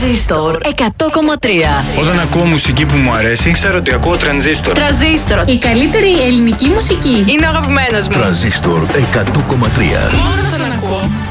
Τρανζίστορ 100,3. Όταν ακούω μουσική που μου αρέσει, ξέρω ότι ακούω Τρανζίστορ. Τρανζίστορ. Η καλύτερη ελληνική μουσική. Είναι ο αγαπημένος μου. Τρανζίστορ 100,3.